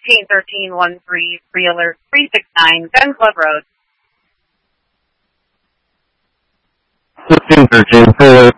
161313, free alert 369, Gun Club Road. 1613, free alert